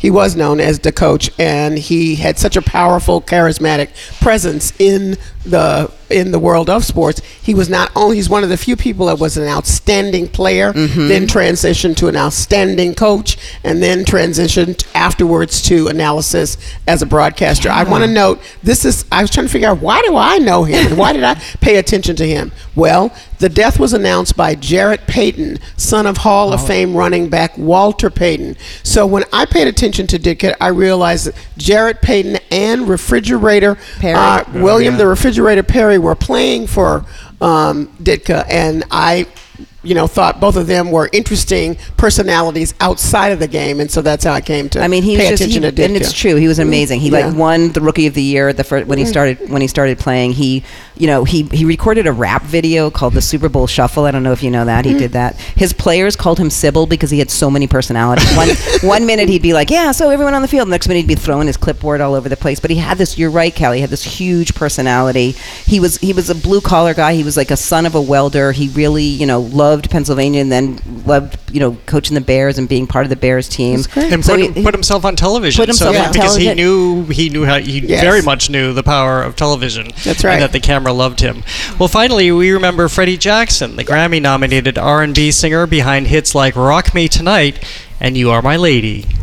he was known as the coach, and he had such a powerful, charismatic presence in the world of sports. He was not only, he's one of the few people that was an outstanding player, then transitioned to an outstanding coach, and then transitioned afterwards to analysis as a broadcaster. I want to note, I was trying to figure out, why do I know him and why did I pay attention to him? Well, the death was announced by Jarrett Payton, son of Hall of Fame running back Walter Payton. So when I paid attention to Ditka, I realized that Jarrett Payton and Refrigerator William the Refrigerator Perry were playing for Ditka, and I thought both of them were interesting personalities outside of the game, and so that's how I came to pay attention to Ditka. And it's true, he was amazing. He won the Rookie of the Year when he started playing. He recorded a rap video called the Super Bowl Shuffle. I don't know if you know that. He did that. His players called him Sybil because he had so many personalities. One minute he'd be like, yeah, so everyone on the field. Next minute he'd be throwing his clipboard all over the place. But he had this, you're right, Callie, he had this huge personality. He was a blue collar guy. He was like a son of a welder. He really, loved Pennsylvania, and then loved, coaching the Bears and being part of the Bears team. And so put himself on television. Because he very much knew the power of television. That's right. And that the camera loved him. Well, finally, we remember Freddie Jackson, the Grammy-nominated R&B singer behind hits like Rock Me Tonight and You Are My Lady.